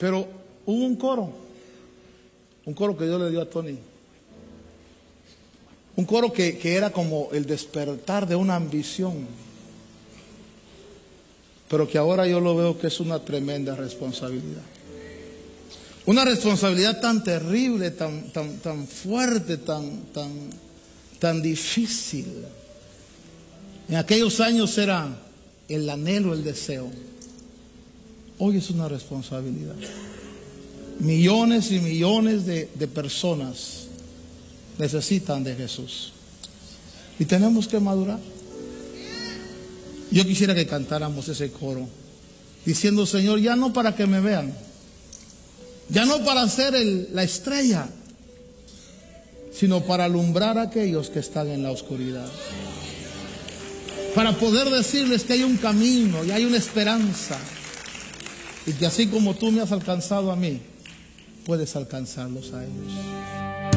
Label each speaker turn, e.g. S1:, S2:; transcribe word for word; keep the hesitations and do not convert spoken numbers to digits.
S1: Pero hubo un coro, un coro que Dios le dio a Tony. Un coro que, que era como el despertar de una ambición, pero que ahora yo lo veo que es una tremenda responsabilidad. Una responsabilidad tan terrible, tan, tan, tan fuerte, tan, tan, tan difícil. En aquellos años era el anhelo, el deseo. Hoy es una responsabilidad. Millones y millones de, de personas necesitan de Jesús. Y tenemos que madurar. Yo quisiera que cantáramos ese coro, diciendo: Señor, ya no para que me vean, ya no para ser el, la estrella, sino para alumbrar a aquellos que están en la oscuridad. Para poder decirles que hay un camino y hay una esperanza. Y que así como tú me has alcanzado a mí, puedes alcanzarlos a ellos.